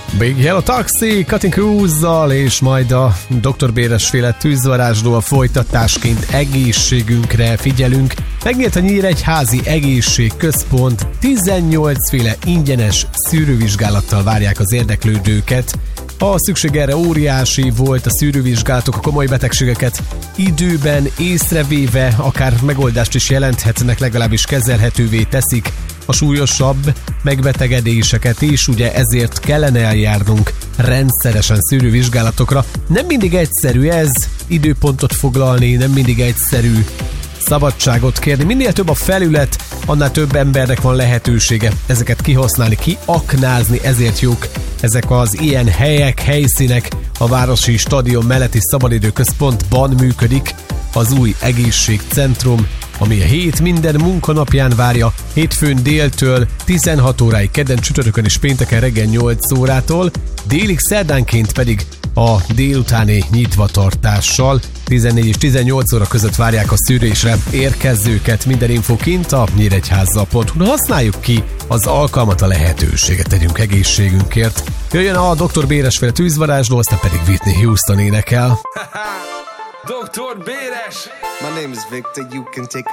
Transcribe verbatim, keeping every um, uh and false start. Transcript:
Big Yellow Taxi, Cutting Cruise-zal, és majd a doktor Béres féle tűzvarázsló folytatásként egészségünkre figyelünk. Megnyílt a Nyíregyházi Egészségközpont, tizennyolc féle ingyenes szűrővizsgálattal várják az érdeklődőket. A szükség erre óriási volt, a szűrővizsgálatok a komoly betegségeket időben észrevéve akár megoldást is jelenthetnek, legalábbis kezelhetővé teszik a súlyosabb megbetegedéseket is, ugye ezért kellene eljárnunk rendszeresen szűrővizsgálatokra. Nem mindig egyszerű ez, időpontot foglalni, nem mindig egyszerű szabadságot kérni. Minél több a felület, annál több embernek van lehetősége ezeket kihasználni, kiaknázni, ezért jók ezek az ilyen helyek, helyszínek. A Városi Stadion melletti szabadidőközpontban működik az új egészségcentrum, ami a hét minden munkanapján várja, hétfőn déltől tizenhat óráig, kedden, csütörtökön és pénteken reggel nyolc órától, délig szerdánként pedig a délutáni nyitvatartással tizennégy és tizennyolc óra között várják a szűrésre érkezőket. Minden info kint a nyíregyháza pont hu. Használjuk ki az alkalmat, a lehetőséget, tegyünk egészségünkért. Jöjjön a doktor Béres féle tűzvarázsló, aztán pedig Whitney Houston énekel. doktor Béres! My name is Victor, you can take